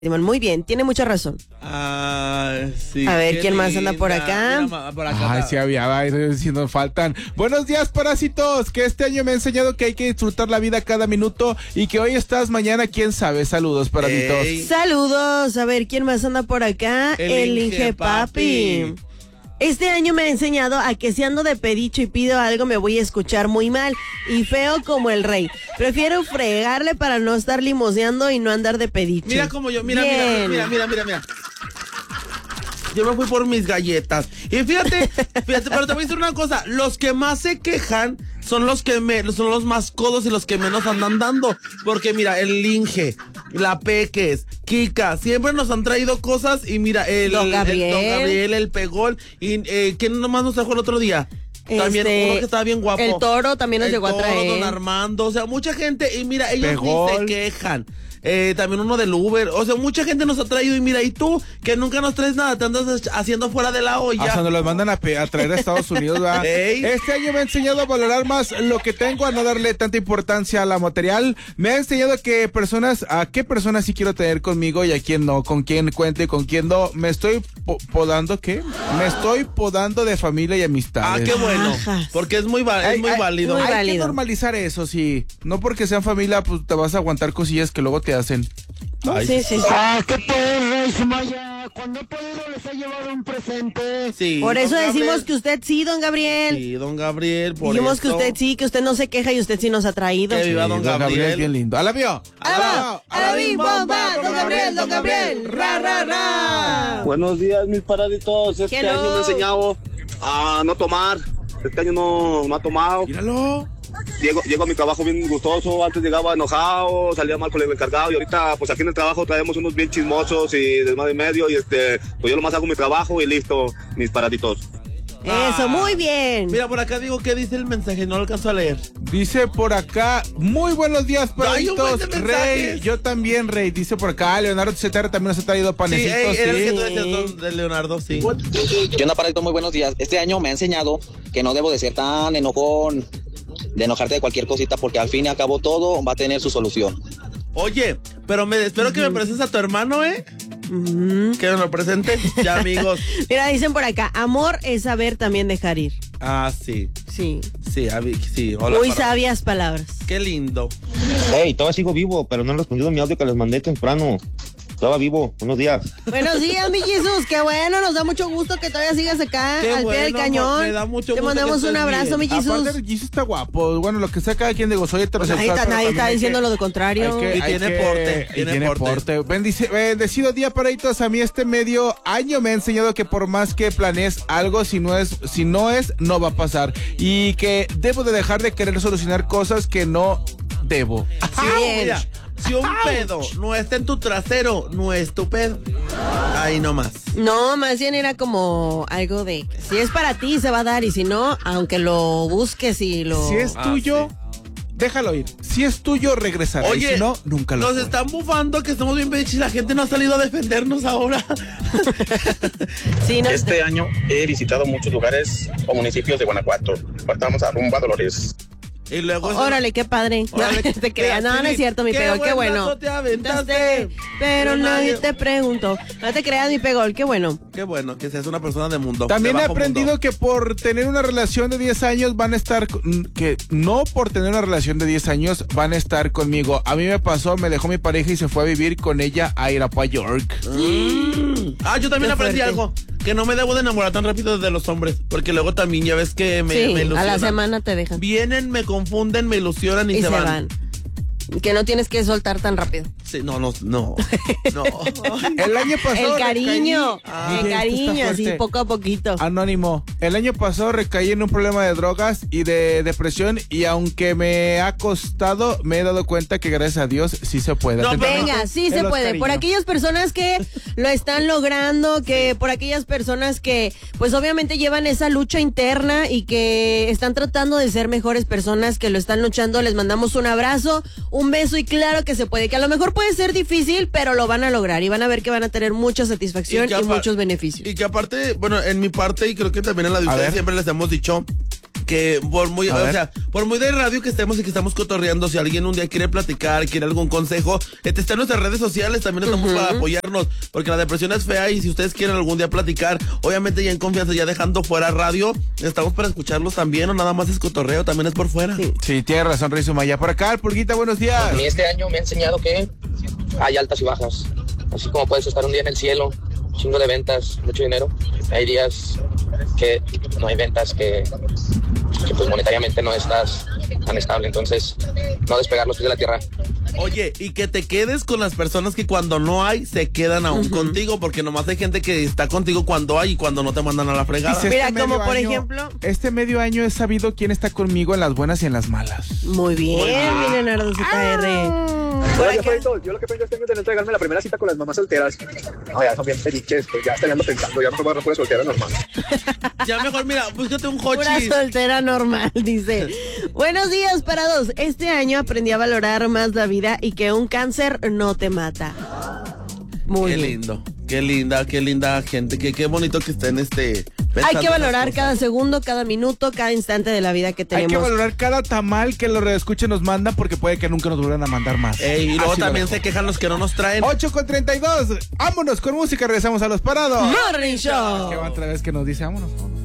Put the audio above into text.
Muy bien, tiene mucha razón. Sí. A ver, ¿quién más anda por acá? Mira, por acá. Ay, sí, había, si nos faltan. Buenos días, parásitos, que este año me ha enseñado que hay que disfrutar la vida cada minuto y que hoy estás, mañana, quién sabe. Saludos, parásitos. Ey. Saludos, a ver, ¿quién más anda por acá? El Inge Papi. Este año me ha enseñado a que si ando de pedicho y pido algo me voy a escuchar muy mal y feo como el rey. Prefiero fregarle para no estar limoseando y no andar de pedicho. Mira como yo, mira. Yo me fui por mis galletas. Y fíjate, pero te voy a decir una cosa, los que más se quejan son los más codos y los que menos andan dando. Porque mira, el Inge, la Peques, Kika, siempre nos han traído cosas y mira, Don Gabriel, el Pegol, y ¿quién nomás nos trajo el otro día? También uno que estaba bien guapo. El Toro también nos llegó a traer. Don Armando, o sea, mucha gente, y mira, ellos Pegol. ni se quejan. También uno del Uber, o sea, mucha gente nos ha traído, y mira, y tú, que nunca nos traes nada, te andas haciendo fuera de la olla. Hasta nos los mandan a traer a Estados Unidos, ¿verdad? Ey. Este año me ha enseñado a valorar más lo que tengo, a no darle tanta importancia a la material. Me ha enseñado a qué personas sí quiero tener conmigo y a quién no, con quién cuento y con quién no. Me estoy podando, ¿qué? Me estoy podando de familia y amistades. Qué bueno, Ajá. porque es muy válido. muy Hay que válido. normalizar eso, sí. No porque sean familia, pues te vas a aguantar cosillas que luego te hacen. Ay, Sí. ¿Qué pues, Sumaya? Cuando he podido les he llevado un presente. Sí, Por eso don decimos Gabriel. que usted sí, don Gabriel. Sí, don Gabriel, por Dijimos eso. que usted sí, que usted no se queja y usted sí nos ha traído. Que viva don Gabriel. es bien lindo. ¡Alabio! ¡Alabao! ¡Alabim, bomba! ¡Don Gabriel, don Gabriel! ¡Ra, ra, ra! Buenos días, mis paraditos. Este Hello. año me ha enseñado a no tomar. Este año no ha tomado. ¡Míralo! Llego a mi trabajo bien gustoso. Antes llegaba enojado, salía mal con el encargado. Y ahorita, pues aquí en el trabajo traemos unos bien chismosos y desmadre y medio. Y pues yo nomás hago mi trabajo y listo, mis paraditos. Eso, muy bien. Mira, por acá digo, ¿qué dice el mensaje? No lo alcanzo a leer. Dice por acá, muy buenos días, Hay un buen paraditos. de Rey, mensajes. yo también, Rey. Dice por acá, Leonardo Cetera también nos ha traído Sí, panecitos. era el que sí. tú decías de Leonardo, sí. ¿Qué onda, Paradito? Muy buenos días. Este año me ha enseñado que no debo de ser tan enojón, de enojarte de cualquier cosita, porque al fin y al cabo todo va a tener su solución. Oye, pero espero que me presentes a tu hermano, ¿eh? Que nos lo presentes, ya, amigos. Mira, dicen por acá, amor es saber también dejar ir. Sí. Sí. Sí, hola. Muy sabias palabras. Qué lindo. Hey, todavía sigo vivo, pero no he respondido mi audio que les mandé temprano. Estaba vivo, buenos días. Buenos días, mi Jesús. Qué bueno, nos da mucho gusto que todavía sigas acá Qué al pie del bueno, cañón. me da mucho Te gusto mandamos que un estés abrazo, mi bien. Jesús. Aparte, Jesus está guapo. Bueno, lo que sea cada quien digo, soy heterosexual. Nadie pero está también diciendo hay lo que- de contrario. Y tiene porte, tiene porte. Bendecido día, paraditos. A mí este medio año me ha enseñado que por más que planees algo, si no es, no va a pasar. Y que debo de dejar de querer solucionar cosas que no debo. Bien. Mira, si un pedo no está en tu trasero, no es tu pedo. Ahí nomás. No, más bien era como algo de, si es para ti se va a dar y si no, aunque lo busques y lo... Si es tuyo, déjalo ir. Si es tuyo, regresará. Y Oye, si no, nunca lo nos fue. están bufando que estamos bien pediches y la gente no ha salido a defendernos ahora. Sí, no, Este año he visitado muchos lugares o municipios de Guanajuato. Faltamos a Rumba Dolores. Y luego Órale, qué padre. Órale, No, te creas. No, no es cierto, mi qué Pegol, qué buen bueno. dato te aventaste. Pero nadie te preguntó. No te creas, mi Pegol, qué bueno. Qué bueno que seas una persona de mundo. También de he bajo aprendido mundo. que por tener una relación de 10 años van a estar, que no por tener una relación de 10 años van a estar conmigo. A mí me pasó, me dejó mi pareja y se fue a vivir con ella a Irapuato, York. Yo también Qué aprendí fuerte. algo. Que no me debo de enamorar tan rápido de los hombres. Porque luego también ya ves que me Sí, a ilusionan. la semana te dejan. Vienen, me confunden, me ilusionan y, Y se se van. van. Que no tienes que soltar tan rápido. Sí, no. No. El año pasado El cariño, recaí- el Oye, cariño, esto está así fuerte. poco a poquito. Anónimo. El año pasado recaí en un problema de drogas y de depresión y aunque me ha costado, me he dado cuenta que gracias a Dios sí se puede. No, Atentamente, Venga, sí en se los puede. cariños. Por aquellas personas que lo están logrando, que por aquellas personas que pues obviamente llevan esa lucha interna y que están tratando de ser mejores personas, que lo están luchando, les mandamos un abrazo, un beso y claro que se puede, que a lo mejor puede ser difícil, pero lo van a lograr y van a ver que van a tener mucha satisfacción y, que muchos beneficios. Y que aparte, bueno, en mi parte y creo que también en la de A ustedes ver. siempre les hemos dicho que por muy de radio que estemos y que estamos cotorreando, si alguien un día quiere platicar, quiere algún consejo, está en nuestras redes sociales, también estamos para apoyarnos, porque la depresión es fea y si ustedes quieren algún día platicar, obviamente ya en confianza, ya dejando fuera radio, estamos para escucharlos también, o nada más es cotorreo, también es por fuera. Sí, tiene razón, Rey Sumaya. Por acá, Pulguita, buenos días. A mí este año me ha enseñado que hay altas y bajas, así como puedes estar un día en el cielo, chingo de ventas, mucho dinero, hay días que no hay ventas, que pues monetariamente no estás tan estable, entonces no despegar los pies de la tierra. Oye, y que te quedes con las personas que cuando no hay se quedan aún contigo, porque nomás hay gente que está contigo cuando hay y cuando no te mandan a la fregada. Mira, como por ejemplo, este medio año he sabido quién está conmigo en las buenas y en las malas. Muy bien, Leonardo ZR. Yo lo que pienso es tener que darme la primera cita con las mamás solteras. No, ya son bien felices, pues ya estaríamos pensando, ya mejor voy a una soltera normal. Ya mejor, mira, búscate un hochi. Una soltera normal, dice. Buenos días, parados. Este año aprendí a valorar más la vida y que un cáncer no te mata. Muy bien. Lindo, qué linda gente, qué bonito que estén hay que valorar cada segundo, cada minuto, cada instante de la vida que tenemos. Hay que valorar cada tamal que los redescuchen nos mandan, porque puede que nunca nos vuelvan a mandar más. Y luego también se quejan los que no nos traen. 8:32. Vámonos con música, regresamos a Los Parados. Morning Show. Que otra vez que nos dice, vámonos.